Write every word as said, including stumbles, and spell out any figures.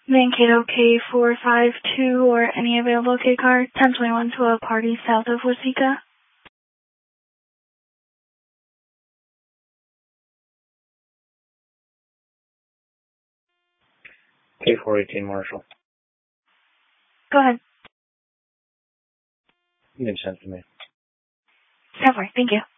Mankato K four five two or any available K car, ten twenty-one to a party south of Waseca. K four eighteen Marshall. Go ahead. You can send it to me. ten four, thank you.